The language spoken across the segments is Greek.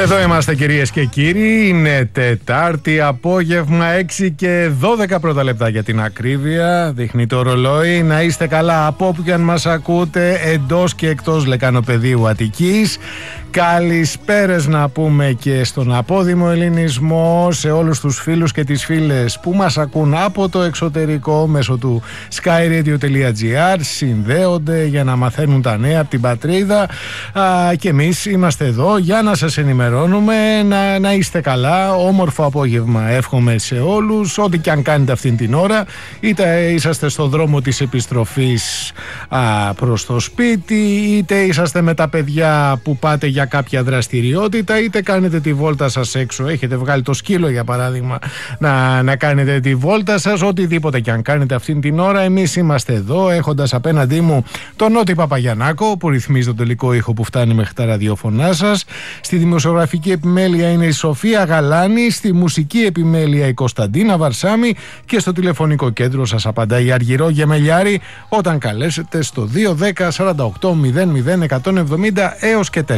Εδώ είμαστε κυρίες και κύριοι, είναι Τετάρτη απόγευμα 6 και 12 πρώτα λεπτά για την ακρίβεια. Δείχνει το ρολόι. Να είστε καλά από όπου και αν μας ακούτε, εντός και εκτός λεκανοπεδίου Αττικής. Καλησπέρες να πούμε και στον απόδημο ελληνισμό, σε όλους τους φίλους και τις φίλες που μας ακούν από το εξωτερικό μέσω του skyradio.gr, συνδέονται για να μαθαίνουν τα νέα από την πατρίδα, και εμείς είμαστε εδώ για να σας ενημερώνουμε. Να είστε καλά, όμορφο απόγευμα εύχομαι σε όλους, ό,τι και αν κάνετε αυτήν την ώρα, είτε είσαστε στο δρόμο της επιστροφής προς το σπίτι, είτε είσαστε με τα παιδιά που πάτε για κάποια δραστηριότητα, είτε κάνετε τη βόλτα σας έξω, έχετε βγάλει το σκύλο για παράδειγμα να κάνετε τη βόλτα σας, οτιδήποτε και αν κάνετε αυτήν την ώρα, εμείς είμαστε εδώ έχοντας απέναντί μου τον Νότι Παπαγιαννάκο που ρυθμίζει τον τελικό ήχο που φτάνει μέχρι τα ραδιοφωνά σας. Στη δημοσιογραφική επιμέλεια είναι η Σοφία Γαλάνη, στη μουσική επιμέλεια η Κωνσταντίνα Βαρσάμι και στο τηλεφωνικό κέντρο σας απαντάει η Αργυρό Γεμελιάρη όταν καλέσετε στο 210 48 00 170 έως και 4.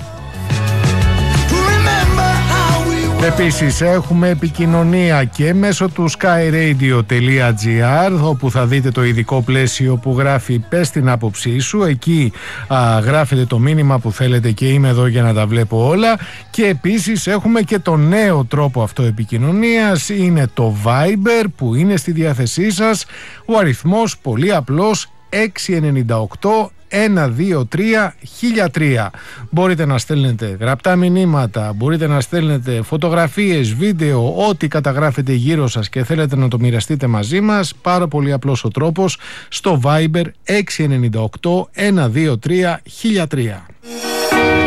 Επίσης έχουμε επικοινωνία και μέσω του skyradio.gr, όπου θα δείτε το ειδικό πλαίσιο που γράφει «Πες την άποψή σου». Εκεί γράφετε το μήνυμα που θέλετε και είμαι εδώ για να τα βλέπω όλα. Και επίσης έχουμε και το νέο τρόπο αυτό επικοινωνίας, είναι το Viber που είναι στη διάθεσή σας. Ο αριθμός πολύ απλός, 698 123 1003. Μπορείτε να στέλνετε γραπτά μηνύματα, μπορείτε να στέλνετε φωτογραφίες, βίντεο, ό,τι καταγράφετε γύρω σας και θέλετε να το μοιραστείτε μαζί μας. Πάρα πολύ απλός ο τρόπος, στο Viber 698 123 1003.